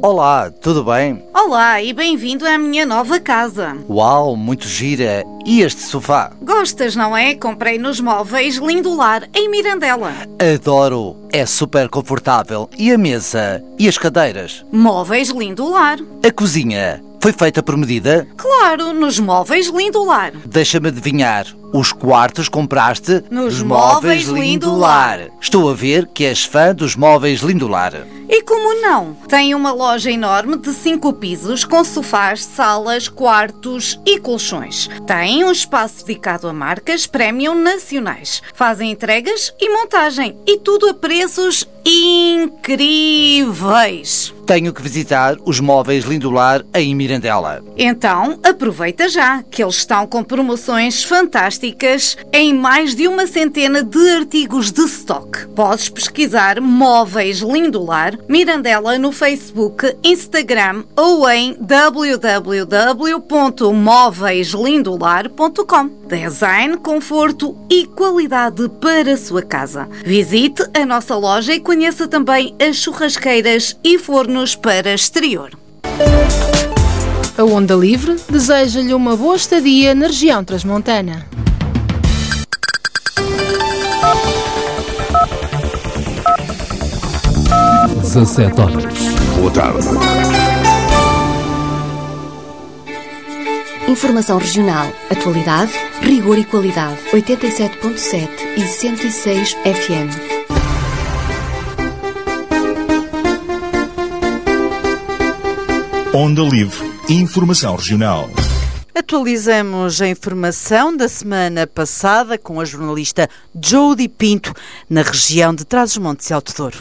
Olá, tudo bem? Olá e bem-vindo à minha nova casa. Uau, muito gira. E este sofá? Gostas, não é? Comprei nos Móveis Lindolar, em Mirandela. Adoro, é super confortável. E a mesa? E as cadeiras? Móveis Lindolar. A cozinha? Foi feita por medida? Claro, nos Móveis Lindolar. Deixa-me adivinhar, os quartos compraste nos Móveis Lindolar. Estou a ver que és fã dos Móveis Lindolar. E como não? Tem uma loja enorme de 5 pisos com sofás, salas, quartos e colchões. Tem um espaço dedicado a marcas premium nacionais. Fazem entregas e montagem e tudo a preços incríveis. Tenho que visitar os Móveis Lindolar em Mirandela. Então, aproveita já, que eles estão com promoções fantásticas em mais de 100 de artigos de stock. Podes pesquisar Móveis Lindolar, Mirandela no Facebook, Instagram ou em www.móveislindolar.com. Design, conforto e qualidade para a sua casa. Visite a nossa loja e conheça também as churrasqueiras e fornos para exterior. A Onda Livre deseja-lhe uma boa estadia na região transmontana. às 17 horas. Boa tarde. Informação regional, atualidade, rigor e qualidade. 87.7 e 106 FM. Onda Livre. Informação regional. Atualizamos a informação da semana passada com a jornalista Jody Pinto, na região de Trás-os-Montes e Alto Douro.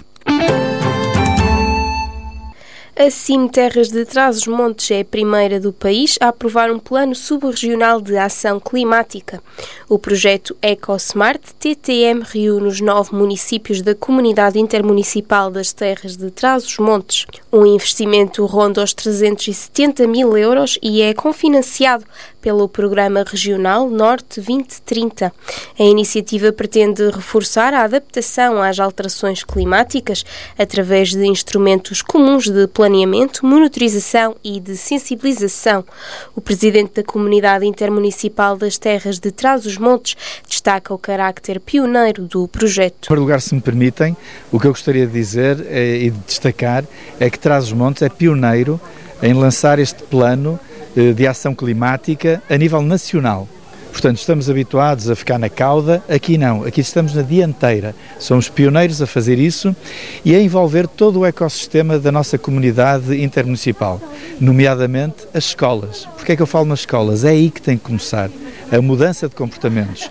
A CIM Terras de Trás-os-Montes é a primeira do país a aprovar um plano sub-regional de ação climática. O projeto EcoSmart TTM reúne os 9 municípios da Comunidade Intermunicipal das Terras de Trás-os-Montes. O investimento ronda os 370 mil euros e é cofinanciado pelo Programa Regional Norte 2030. A iniciativa pretende reforçar a adaptação às alterações climáticas através de instrumentos comuns de planeamento, monitorização e de sensibilização. O presidente da Comunidade Intermunicipal das Terras de Trás-os-Montes destaca o carácter pioneiro do projeto. Em primeiro lugar, se me permitem, o que eu gostaria de dizer e de destacar é que Trás-os-Montes é pioneiro em lançar este plano de ação climática a nível nacional. Portanto, estamos habituados a ficar na cauda, aqui não, aqui estamos na dianteira. Somos pioneiros a fazer isso e a envolver todo o ecossistema da nossa comunidade intermunicipal, nomeadamente as escolas. Porquê é que eu falo nas escolas? É aí que tem que começar a mudança de comportamentos.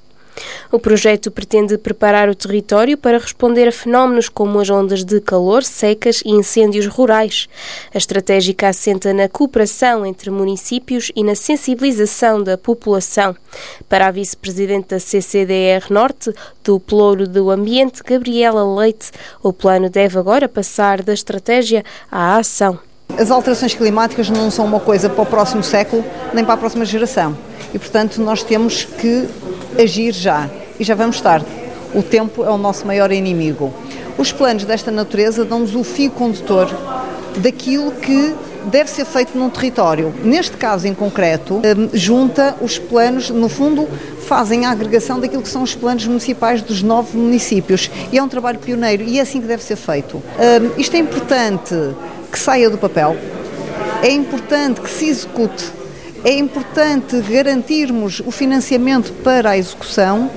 O projeto pretende preparar o território para responder a fenómenos como as ondas de calor, secas e incêndios rurais. A estratégia assenta na cooperação entre municípios e na sensibilização da população. Para a vice-presidente da CCDR Norte, do Pelouro do Ambiente, Gabriela Leite, o plano deve agora passar da estratégia à ação. As alterações climáticas não são uma coisa para o próximo século, nem para a próxima geração. E, portanto, nós temos que agir já. E já vamos tarde. O tempo é o nosso maior inimigo. Os planos desta natureza dão-nos o fio condutor daquilo que deve ser feito num território. Neste caso em concreto, junta os planos, no fundo, fazem a agregação daquilo que são os planos municipais dos 9 municípios. E é um trabalho pioneiro e é assim que deve ser feito. Isto é importante que saia do papel, é importante que se execute, é importante garantirmos o financiamento para a execução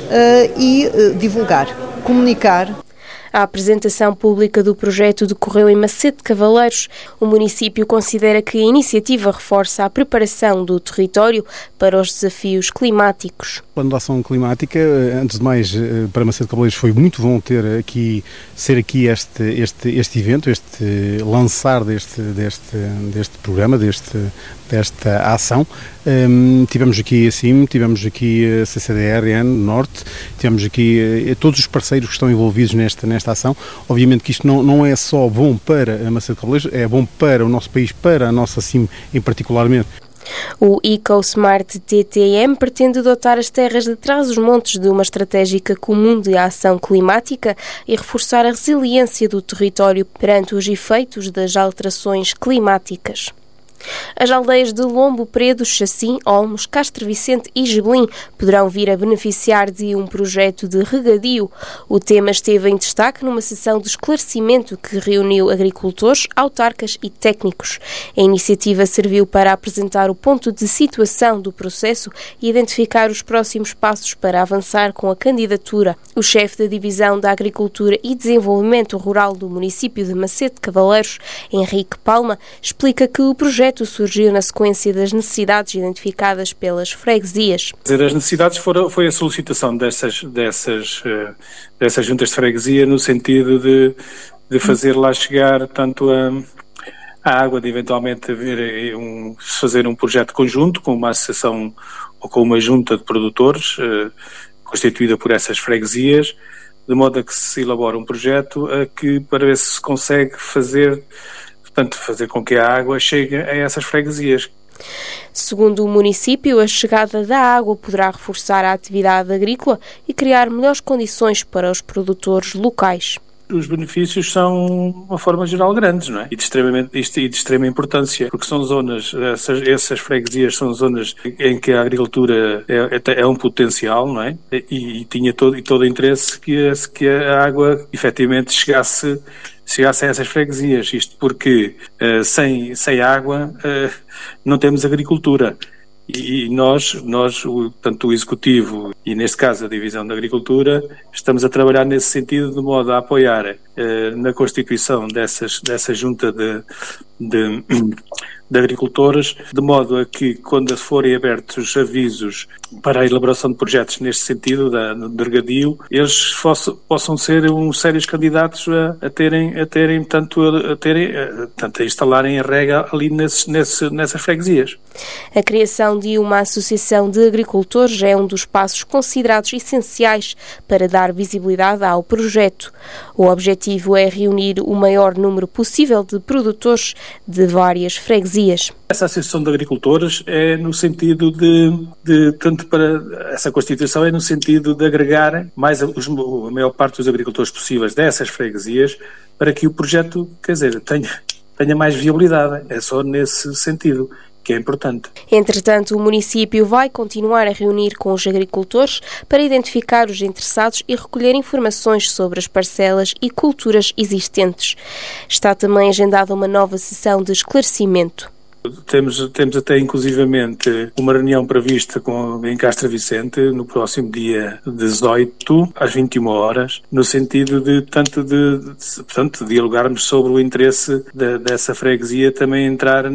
e divulgar, comunicar. A apresentação pública do projeto decorreu em Macete de Cavaleiros. O município considera que a iniciativa reforça a preparação do território para os desafios climáticos. O plano de ação climática, antes de mais, para Macete de Cavaleiros foi muito bom ser aqui este evento, lançar deste programa, desta ação. Tivemos aqui a CIM, tivemos aqui a CCDR Norte, tivemos aqui todos os parceiros que estão envolvidos nesta ação. Obviamente que isto não é só bom para a Macete de Cavaleiros, é bom para o nosso país, para a nossa CIM em particularmente. O EcoSmart TTM pretende dotar as terras de Trás-os-Montes de uma estratégia comum de ação climática e reforçar a resiliência do território perante os efeitos das alterações climáticas. As aldeias de Lombo Predo, Chacim, Olmos, Castro Vicente e Gebelim poderão vir a beneficiar de um projeto de regadio. O tema esteve em destaque numa sessão de esclarecimento que reuniu agricultores, autarcas e técnicos. A iniciativa serviu para apresentar o ponto de situação do processo e identificar os próximos passos para avançar com a candidatura. O chefe da Divisão da Agricultura e Desenvolvimento Rural do município de Macete Cavaleiros, Henrique Palma, explica que o projeto surgiu na sequência das necessidades identificadas pelas freguesias. As necessidades foi a solicitação dessas juntas de freguesia no sentido de fazer lá chegar tanto a água, de eventualmente fazer um projeto conjunto com uma associação ou com uma junta de produtores constituída por essas freguesias, de modo a que se elabore um projeto para ver se consegue fazer com que a água chegue a essas freguesias. Segundo o município, a chegada da água poderá reforçar a atividade agrícola e criar melhores condições para os produtores locais. Os benefícios são, de uma forma geral, grandes, não é? E de extrema importância, porque são zonas, essas freguesias são zonas em que a agricultura é um potencial, não é? E tinha todo o interesse que a água efetivamente chegasse a essas freguesias. Isto porque sem água não temos agricultura. E nós, tanto o Executivo e, neste caso, a Divisão da Agricultura, estamos a trabalhar nesse sentido de modo a apoiar na constituição dessa junta de agricultores, de modo a que, quando forem abertos avisos para a elaboração de projetos neste sentido, de regadio, eles possam ser sérios candidatos a instalarem a rega ali nessas freguesias. A criação de uma associação de agricultores é um dos passos considerados essenciais para dar visibilidade ao projeto. O objetivo é reunir o maior número possível de produtores de várias freguesias. Essa associação de agricultores é no sentido tanto para essa constituição, é no sentido de agregar a maior parte dos agricultores possíveis dessas freguesias para que o projeto, tenha mais viabilidade. É só nesse sentido que é importante. Entretanto, o município vai continuar a reunir com os agricultores para identificar os interessados e recolher informações sobre as parcelas e culturas existentes. Está também agendada uma nova sessão de esclarecimento. Temos até inclusivamente uma reunião prevista em Castro Vicente no próximo dia 18 às 21 horas, no sentido de dialogarmos sobre o interesse dessa freguesia também entrar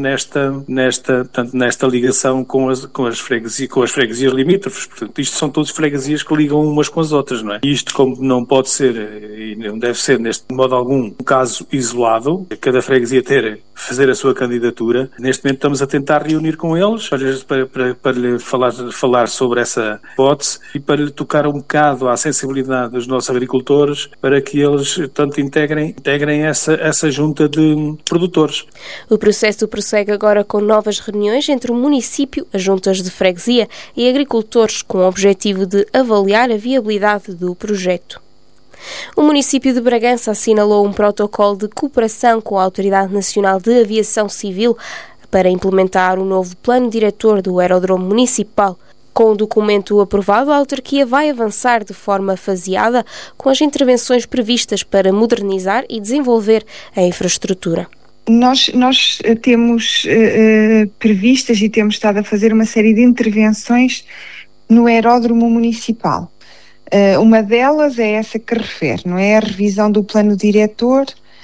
nesta ligação com as freguesias limítrofes. Portanto, isto são todas freguesias que ligam umas com as outras, não é? E isto, como não pode ser e não deve ser de modo algum um caso isolado, cada freguesia fazer a sua candidatura. Neste momento estamos a tentar reunir com eles para lhe falar sobre essa hipótese e para lhe tocar um bocado à sensibilidade dos nossos agricultores para que eles integrem essa junta de produtores. O processo prossegue agora com novas reuniões entre o município, as juntas de freguesia e agricultores com o objetivo de avaliar a viabilidade do projeto. O município de Bragança assinalou um protocolo de cooperação com a Autoridade Nacional de Aviação Civil para implementar o novo plano diretor do aeródromo municipal. Com o documento aprovado, a autarquia vai avançar de forma faseada com as intervenções previstas para modernizar e desenvolver a infraestrutura. Nós temos previstas e temos estado a fazer uma série de intervenções no aeródromo municipal. Uma delas é essa que refere, não é? A revisão do plano diretor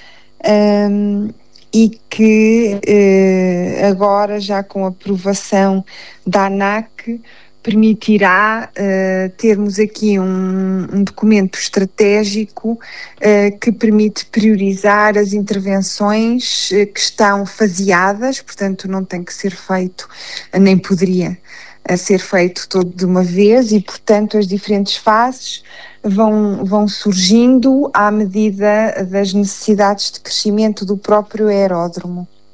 e que agora, já com a aprovação da ANAC, permitirá termos aqui um documento estratégico que permite priorizar as intervenções que estão faseadas, portanto não tem que ser feito, nem poderia ser feito todo de uma vez e, portanto, as diferentes fases vão surgindo à medida das necessidades de crescimento do próprio aeródromo.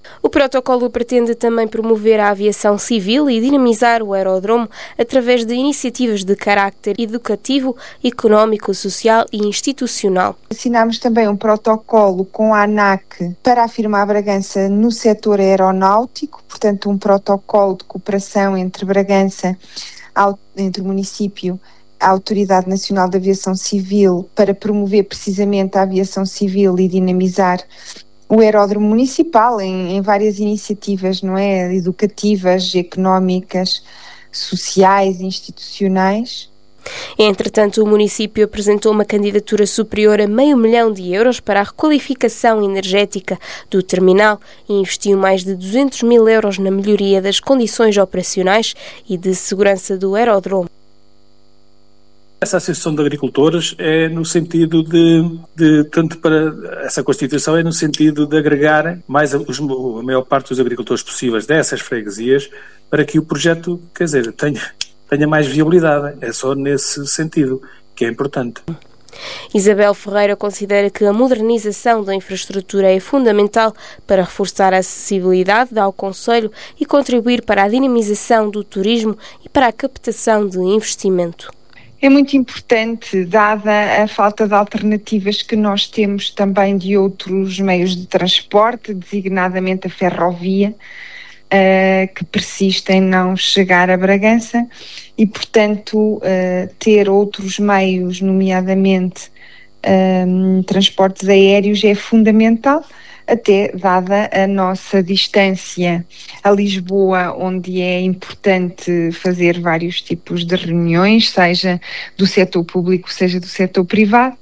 O protocolo pretende também promover a aviação civil e dinamizar o aeródromo através de iniciativas de carácter educativo, económico, social e institucional. Assinámos também um protocolo com a ANAC para afirmar Bragança no setor aeronáutico, portanto um protocolo de cooperação entre Bragança, entre o município, a Autoridade Nacional de Aviação Civil, para promover precisamente a aviação civil e dinamizar o aeródromo municipal em várias iniciativas, não é? Educativas, económicas, sociais, institucionais. Entretanto, o município apresentou uma candidatura superior a €500 mil para a requalificação energética do terminal e investiu mais de €200 mil na melhoria das condições operacionais e de segurança do aeródromo. Essa Associação de Agricultores é no sentido tanto para essa Constituição, é no sentido de agregar mais a maior parte dos agricultores possíveis dessas freguesias para que o projeto, tenha mais viabilidade. É só nesse sentido que é importante. Isabel Ferreira considera que a modernização da infraestrutura é fundamental para reforçar a acessibilidade ao concelho e contribuir para a dinamização do turismo e para a captação de investimento. É muito importante, dada a falta de alternativas que nós temos também de outros meios de transporte, designadamente a ferrovia, que persiste em não chegar a Bragança e, portanto, ter outros meios, nomeadamente transportes aéreos, é fundamental, até dada a nossa distância a Lisboa, onde é importante fazer vários tipos de reuniões, seja do setor público, seja do setor privado,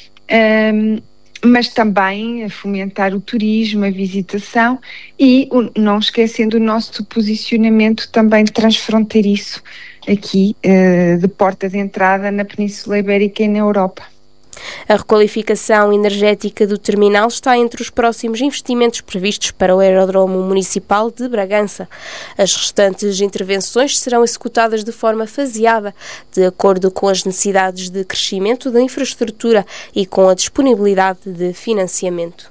mas também a fomentar o turismo, a visitação e não esquecendo o nosso posicionamento também transfronteiriço aqui, de porta de entrada na Península Ibérica e na Europa. A requalificação energética do terminal está entre os próximos investimentos previstos para o Aeródromo Municipal de Bragança. As restantes intervenções serão executadas de forma faseada, de acordo com as necessidades de crescimento da infraestrutura e com a disponibilidade de financiamento.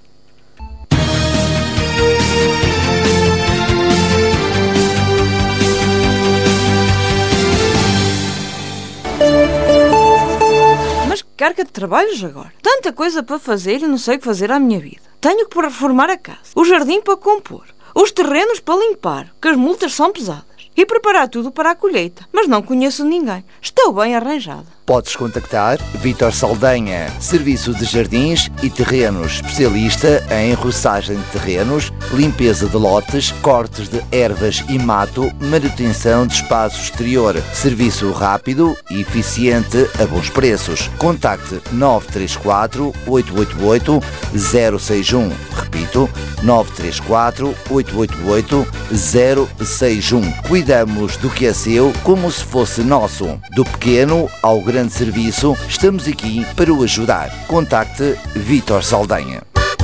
Carga de trabalhos agora. Tanta coisa para fazer e não sei o que fazer à minha vida. Tenho que reformar a casa, o jardim para compor, os terrenos para limpar, que as multas são pesadas, e preparar tudo para a colheita. Mas não conheço ninguém. Estou bem arranjada. Podes contactar Vítor Saldanha, Serviço de Jardins e Terrenos, especialista em roçagem de terrenos, limpeza de lotes, cortes de ervas e mato, manutenção de espaço exterior. Serviço rápido e eficiente a bons preços. Contacte 934 888 061. Repito, 934 888 061. Cuidamos do que é seu como se fosse nosso. Do pequeno ao grande serviço, estamos aqui para o ajudar. Contacte Vítor Saldanha.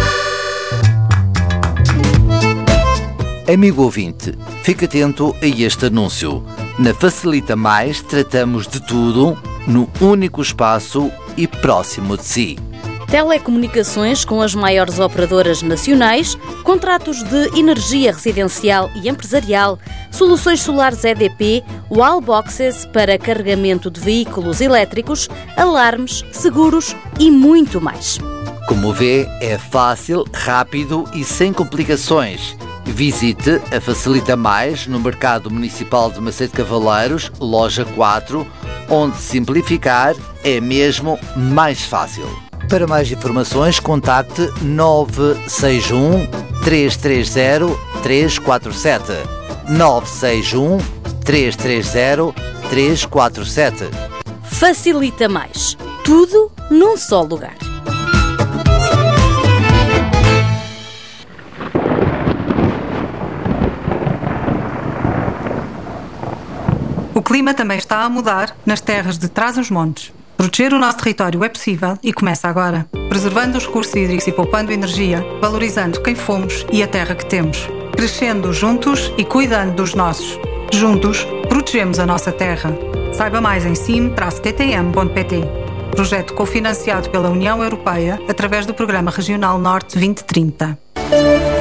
Amigo ouvinte, fique atento a este anúncio. Na Facilita Mais tratamos de tudo no único espaço e próximo de si. Telecomunicações com as maiores operadoras nacionais, contratos de energia residencial e empresarial, soluções solares EDP, wallboxes para carregamento de veículos elétricos, alarmes, seguros e muito mais. Como vê, é fácil, rápido e sem complicações. Visite a Facilita Mais no Mercado Municipal de Macedo Cavaleiros, loja 4, onde simplificar é mesmo mais fácil. Para mais informações, contacte 961 330 347. 961 330 347. Facilita Mais. Tudo num só lugar. O clima também está a mudar nas terras de Trás-os-Montes. Proteger o nosso território é possível e começa agora. Preservando os recursos hídricos e poupando energia, valorizando quem fomos e a terra que temos. Crescendo juntos e cuidando dos nossos. Juntos, protegemos a nossa terra. Saiba mais em sim-ttm.pt. Projeto cofinanciado pela União Europeia através do Programa Regional Norte 2030.